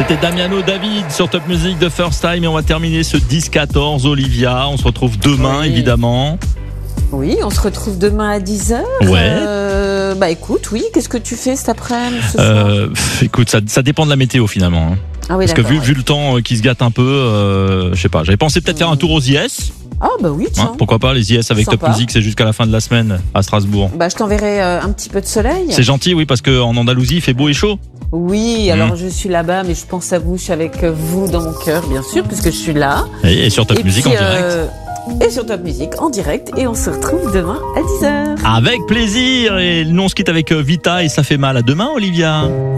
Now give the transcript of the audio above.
C'était Damiano David sur Top Music de First Time et on va terminer ce 10-14. Olivia, on se retrouve demain évidemment. Oui, on se retrouve demain à 10h. Ouais. Bah écoute, oui, qu'est-ce que tu fais cet après-midi ce soir Écoute, ça dépend de la météo finalement. Ah oui, parce que vu le temps qui se gâte un peu, je sais pas, j'avais pensé peut-être faire un tour aux IS. Ah bah oui, tiens. Pourquoi pas, les IS avec Sympa. Top Music, c'est jusqu'à la fin de la semaine à Strasbourg. Bah je t'enverrai un petit peu de soleil. C'est gentil, oui, parce qu'en Andalousie, il fait beau et chaud. Oui, alors je suis là-bas, mais je pense à vous, je suis avec vous dans mon cœur, bien sûr, puisque je suis là. Et sur Top Music en direct. Et sur Top Music en direct, et on se retrouve demain à 10h. Avec plaisir, et nous on se quitte avec Vita et ça fait mal. À demain, Olivia.